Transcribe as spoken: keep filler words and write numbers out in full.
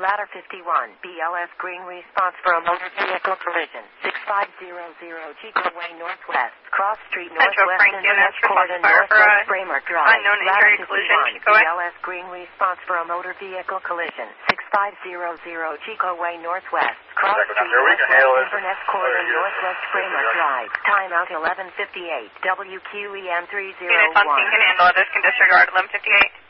Ladder fifty-one, B L S green response for a motor vehicle collision. six five zero zero Chico Way Northwest, Cross Street Northwest, Inverness Court and Northwest Braemar Drive. Unknown injury collision, Chico Way. B L S green response for a motor vehicle collision. six five zero zero Chico Way Northwest, Cross Street Northwest, Inverness Court and Northwest Braemar Drive. Timeout eleven fifty-eight, W Q E M three zero one. Unit one can handle it. This can disregard eleven fifty-eight.